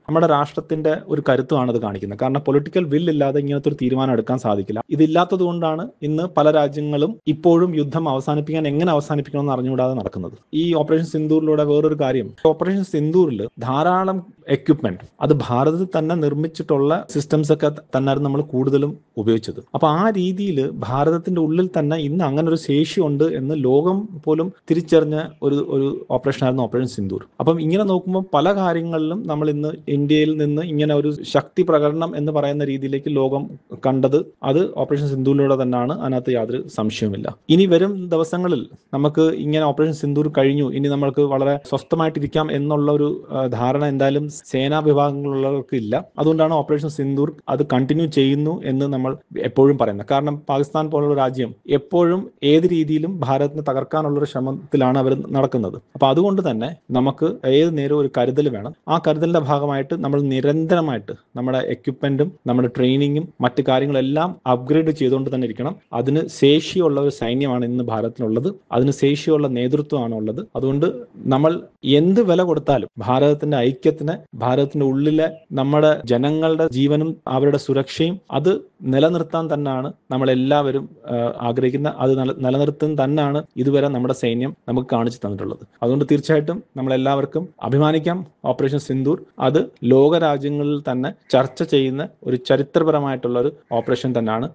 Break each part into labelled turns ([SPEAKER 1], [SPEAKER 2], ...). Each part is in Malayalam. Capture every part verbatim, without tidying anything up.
[SPEAKER 1] നമ്മുടെ രാഷ്ട്രത്തിന്റെ ഒരു കരുത്തുമാണ് അത് കാണിക്കുന്നത്. കാരണം പൊളിറ്റിക്കൽ വിൽ ഇല്ലാതെ ഇങ്ങനത്തെ ഒരു തീരുമാനം എടുക്കാൻ സാധിക്കില്ല. ഇതില്ലാത്തത് കൊണ്ടാണ് ഇന്ന് പല രാജ്യങ്ങളും ഇപ്പോഴും യുദ്ധം അവസാനിപ്പിക്കാൻ എങ്ങനെ അവസാനിപ്പിക്കണമെന്ന് അറിഞ്ഞുകൂടാതെ നടക്കുന്നത്. ഈ ഓപ്പറേഷൻ സിന്ദൂറിലൂടെ വേറൊരു കാര്യം, ഓപ്പറേഷൻ സിന്ദൂറിൽ ധാരാളം എക്യുപ്മെന്റ് അത് ഭാരതത്തിൽ തന്നെ നിർമ്മിച്ചിട്ടുള്ള സിസ്റ്റംസ് ഒക്കെ തന്നെയായിരുന്നു നമ്മൾ കൂടുതലും ഉപയോഗിച്ചത്. അപ്പൊ ആ രീതിയിൽ ഭാരതത്തിന്റെ ഉള്ളിൽ തന്നെ ഇന്ന് അങ്ങനെ ഒരു ശേഷിയുണ്ട് എന്ന് ലോകം പോലും തിരിച്ചറിഞ്ഞ ഒരു ഒരു ഓപ്പറേഷൻ ആയിരുന്നു ഓപ്പറേഷൻ സിന്ദൂർ. അപ്പം ഇങ്ങനെ നോക്കുമ്പോൾ പല കാര്യങ്ങളിലും നമ്മൾ ഇന്ന് ഇന്ത്യയിൽ നിന്ന് ഇങ്ങനെ ഒരു ശക്തി പ്രകടനം എന്ന് പറയുന്ന രീതിയിലേക്ക് ലോകം കണ്ടത് അത് ഓപ്പറേഷൻ സിന്ദൂറിലൂടെ തന്നെയാണ്. അതിനകത്ത് യാതൊരു സംശയവുമില്ല. ഇനി വരും ദിവസങ്ങളിൽ നമുക്ക് ഇങ്ങനെ ഓപ്പറേഷൻ സിന്ദൂർ കഴിഞ്ഞു, ഇനി നമ്മൾക്ക് വളരെ സ്വസ്ഥമായിട്ടിരിക്കാം എന്നുള്ള ഒരു ധാരണ എന്തായാലും സേനാ വിഭാഗങ്ങളുള്ളവർക്ക് ഇല്ല. അതുകൊണ്ടാണ് ഓപ്പറേഷൻ സിന്ദൂർ അത് കണ്ടിന്യൂ ചെയ്യുന്നു എന്ന് നമ്മൾ എപ്പോഴും പറയുന്നത്. കാരണം പാകിസ്ഥാൻ പോലുള്ള രാജ്യം എപ്പോഴും ഏത് രീതിയിലും ഭാരതത്തിനെ തകർക്കാനുള്ള ഒരു ശ്രമത്തിലാണ് അവർ നടക്കുന്നത്. അപ്പൊ അതുകൊണ്ട് തന്നെ നമുക്ക് ഏത് നേരവും ഒരു കരുതൽ വേണം. ആ കരുതലിന്റെ ഭാഗമായിട്ട് നമ്മൾ നിരന്തരമായിട്ട് നമ്മുടെ എക്യുപ്മെന്റും നമ്മുടെ ട്രെയിനിങ്ങും മറ്റു കാര്യങ്ങളെല്ലാം അപ്ഗ്രേഡ് ചെയ്തുകൊണ്ട് തന്നെ ഇരിക്കണം. അതിന് ശേഷിയുള്ള ഒരു സൈന്യമാണ് ഇന്ന് ഭാരതത്തിനുള്ളത്. അതിന് ശേഷിയുള്ള നേതൃത്വമാണ് ഉള്ളത്. അതുകൊണ്ട് നമ്മൾ എന്ത് വില കൊടുത്താലും ഭാരതത്തിന്റെ ഐക്യത്തിന്, ഭാരതത്തിന്റെ ഉള്ളിലെ നമ്മുടെ ജനങ്ങളുടെ ജീവനും അവരുടെ സുരക്ഷയും അത് നിലനിർത്താൻ തന്നെയാണ് നമ്മളെല്ലാവരും ആഗ്രഹിക്കുന്ന. അത് നിലനിർത്താൻ തന്നെയാണ് ഇതുവരെ നമ്മുടെ സൈന്യം നമുക്ക് കാണിച്ചു തന്നിട്ടുള്ളത്. അതുകൊണ്ട് തീർച്ചയായിട്ടും നമ്മളെല്ലാവർക്കും അഭിമാനിക്കാം. ഓപ്പറേഷൻ സിന്ദൂർ അത് ലോക രാജ്യങ്ങളിൽ തന്നെ ചർച്ച ചെയ്യുന്ന ഒരു ചരിത്രപരമായിട്ടുള്ള ഒരു ഓപ്പറേഷൻ തന്നെയാണ്.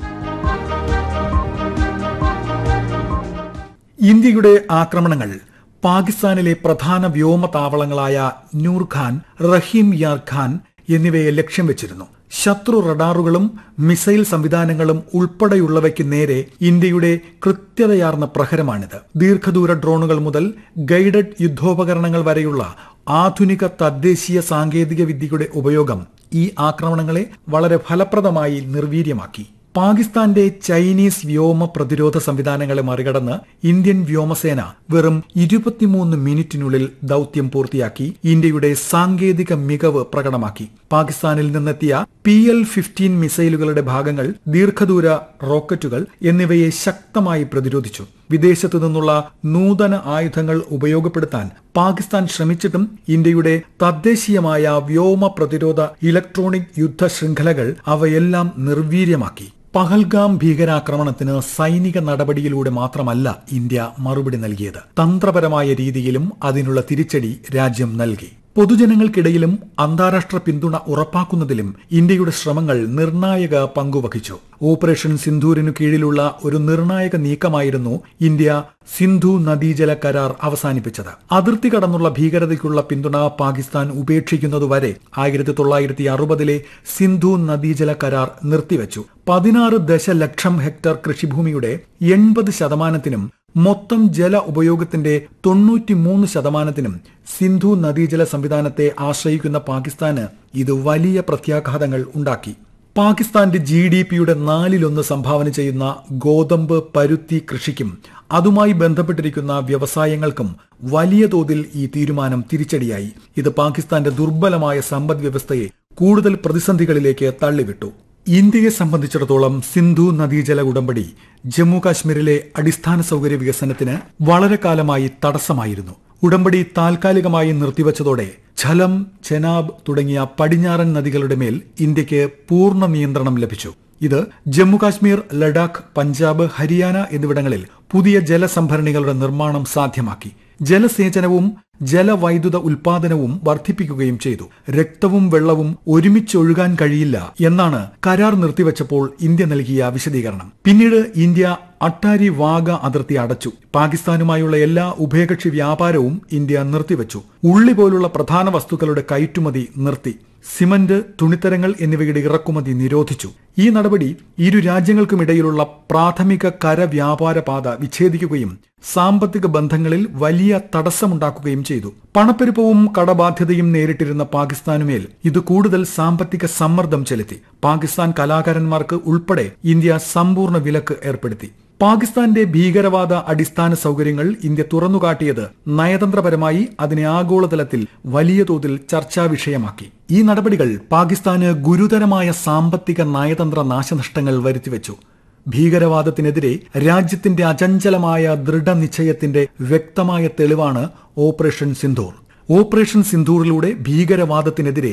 [SPEAKER 2] ഇന്ത്യയുടെ ആക്രമണങ്ങൾ പാകിസ്ഥാനിലെ പ്രധാന വ്യോമതാവളങ്ങളായ നൂർഖാൻ, റഹീം യാർ ഖാൻ എന്നിവയെ ലക്ഷ്യം വെച്ചിരുന്നു. ശത്രു റഡാറുകളും മിസൈൽ സംവിധാനങ്ങളും ഉൾപ്പെടെയുള്ളവയ്ക്ക് നേരെ ഇന്ത്യയുടെ കൃത്യതയാർന്ന പ്രഹരമാണിത്. ദീർഘദൂര ഡ്രോണുകൾ മുതൽ ഗൈഡഡ് യുദ്ധോപകരണങ്ങൾ വരെയുള്ള ആധുനിക തദ്ദേശീയ സാങ്കേതിക വിദ്യയുടെ ഉപയോഗം ഈ ആക്രമണങ്ങളെ വളരെ ഫലപ്രദമായി നിർവീര്യമാക്കി. പാകിസ്ഥാന്റെ ചൈനീസ് വ്യോമ പ്രതിരോധ സംവിധാനങ്ങളെ മറികടന്ന് ഇന്ത്യൻ വ്യോമസേന വെറും ഇരുപത്തിമൂന്ന് മിനിറ്റിനുള്ളിൽ ദൌത്യം പൂർത്തിയാക്കി ഇന്ത്യയുടെ സാങ്കേതിക മികവ് പ്രകടമാക്കി. പാകിസ്ഥാനിൽ നിന്നെത്തിയ പി എൽ ഫിഫ്റ്റീൻ മിസൈലുകളുടെ ഭാഗങ്ങൾ, ദീർഘദൂര റോക്കറ്റുകൾ എന്നിവയെ ശക്തമായി പ്രതിരോധിച്ചു. വിദേശത്തു നിന്നുള്ള നൂതന ആയുധങ്ങൾ ഉപയോഗപ്പെടുത്താൻ പാകിസ്ഥാൻ ശ്രമിച്ചിട്ടും ഇന്ത്യയുടെ തദ്ദേശീയമായ വ്യോമ പ്രതിരോധ ഇലക്ട്രോണിക് യുദ്ധ ശൃംഖലകൾ അവയെല്ലാം നിർവീര്യമാക്കി. പഹൽഗാം ഭീകരാക്രമണത്തിന് സൈനിക നടപടിയിലൂടെ മാത്രമല്ല ഇന്ത്യ മറുപടി നൽകിയത്. തന്ത്രപരമായ രീതിയിലും അതിനുള്ള തിരിച്ചടി രാജ്യം നൽകി. പൊതുജനങ്ങൾക്കിടയിലും അന്താരാഷ്ട്ര പിന്തുണ ഉറപ്പാക്കുന്നതിലും ഇന്ത്യയുടെ ശ്രമങ്ങൾ നിർണായക പങ്കുവഹിച്ചു. ഓപ്പറേഷൻ സിന്ധൂരിനു കീഴിലുള്ള ഒരു നിർണായക നീക്കമായിരുന്നു ഇന്ത്യ സിന്ധു നദീജല കരാർ അവസാനിപ്പിച്ചത്. അതിർത്തി കടന്നുള്ള ഭീകരതയ്ക്കുള്ള പിന്തുണ പാകിസ്ഥാൻ ഉപേക്ഷിക്കുന്നതുവരെ ആയിരത്തി തൊള്ളായിരത്തി അറുപതിലെ സിന്ധു നദീജല കരാർ നിർത്തിവച്ചു. പതിനാറ് ദശലക്ഷം ഹെക്ടർ കൃഷിഭൂമിയുടെ എൺപത് ശതമാനത്തിനും മൊത്തം ജല ഉപയോഗത്തിന്റെ തൊണ്ണൂറ്റിമൂന്ന് ശതമാനത്തിനും സിന്ധു നദീജല സംവിധാനത്തെ ആശ്രയിക്കുന്ന പാകിസ്ഥാന് ഇത് വലിയ പ്രത്യാഘാതങ്ങൾ ഉണ്ടാക്കി. പാകിസ്ഥാന്റെ ജി ഡി പിയുടെ നാലിലൊന്ന് സംഭാവന ചെയ്യുന്ന ഗോതമ്പ്, പരുത്തി കൃഷിക്കും അതുമായി ബന്ധപ്പെട്ടിരിക്കുന്ന വ്യവസായങ്ങൾക്കും വലിയ തോതിൽ ഈ തീരുമാനം തിരിച്ചടിയായി. ഇത് പാകിസ്ഥാന്റെ ദുർബലമായ സമ്പദ് വ്യവസ്ഥയെ കൂടുതൽ പ്രതിസന്ധികളിലേക്ക് തള്ളിവിട്ടു. ഇന്ത്യയെ സംബന്ധിച്ചിടത്തോളം സിന്ധു നദീജല ഉടമ്പടി ജമ്മു കാശ്മീരിലെ അടിസ്ഥാന സൌകര്യ വികസനത്തിന് വളരെ കാലമായി തടസ്സമായിരുന്നു. ഉടമ്പടി താൽക്കാലികമായി നിർത്തിവച്ചതോടെ ഝലം, ചെനാബ് തുടങ്ങിയ പടിഞ്ഞാറൻ നദികളുടെ മേൽ ഇന്ത്യക്ക് പൂർണ്ണ നിയന്ത്രണം ലഭിച്ചു. ഇത് ജമ്മുകാശ്മീർ, ലഡാക്ക്, പഞ്ചാബ്, ഹരിയാന എന്നിവിടങ്ങളിൽ പുതിയ ജലസംഭരണികളുടെ നിർമ്മാണം സാധ്യമാക്കി. ജലസേചനവും ജലവൈദ്യുത ഉൽപാദനവും വർദ്ധിപ്പിക്കുകയും ചെയ്തു. രക്തവും വെള്ളവും ഒരുമിച്ചൊഴുകാൻ കഴിയില്ല എന്നാണ് കരാർ നിർത്തിവച്ചപ്പോൾ ഇന്ത്യ നൽകിയ വിശദീകരണം. പിന്നീട് ഇന്ത്യ അട്ടാരി വാഗ അതിർത്തി അടച്ചു. പാകിസ്ഥാനുമായുള്ള എല്ലാ ഉഭയകക്ഷി വ്യാപാരവും ഇന്ത്യ നിർത്തിവച്ചു. ഉള്ളി പോലുള്ള പ്രധാന വസ്തുക്കളുടെ കയറ്റുമതി നിർത്തി. സിമന്റ്, തുണിത്തരങ്ങൾ എന്നിവയുടെ ഇറക്കുമതി നിരോധിച്ചു. ഈ നടപടി ഇരു രാജ്യങ്ങൾക്കുമിടയിലുള്ള പ്രാഥമിക കരവ്യാപാര പാത വിച്ഛേദിക്കുകയും സാമ്പത്തിക ബന്ധങ്ങളിൽ വലിയ തടസ്സമുണ്ടാക്കുകയും ചെയ്തു. പണപ്പെരുപ്പവും കടബാധ്യതയും നേരിട്ടിരുന്ന പാകിസ്ഥാനുമേൽ ഇത് കൂടുതൽ സാമ്പത്തിക സമ്മർദ്ദം ചെലുത്തി. പാകിസ്ഥാൻ കലാകാരന്മാർക്ക് ഉൾപ്പെടെ ഇന്ത്യ സമ്പൂർണ്ണ വിലക്ക് ഏർപ്പെടുത്തി. പാകിസ്ഥാന്റെ ഭീകരവാദ അടിസ്ഥാന സൌകര്യങ്ങൾ ഇന്ത്യ തുറന്നുകാട്ടിയത് നയതന്ത്രപരമായി അതിനെ ആഗോളതലത്തിൽ വലിയ തോതിൽ ചർച്ചാ വിഷയമാക്കി. ഈ നടപടികൾ പാകിസ്ഥാന് ഗുരുതരമായ സാമ്പത്തിക നയതന്ത്ര നാശനഷ്ടങ്ങൾ വരുത്തിവെച്ചു. ഭീകരവാദത്തിനെതിരെ രാജ്യത്തിന്റെ അചഞ്ചലമായ ദൃഢനിശ്ചയത്തിന്റെ വ്യക്തമായ തെളിവാണ് ഓപ്പറേഷൻ സിന്ദൂർ. ഓപ്പറേഷൻ സിന്ദൂറിലൂടെ ഭീകരവാദത്തിനെതിരെ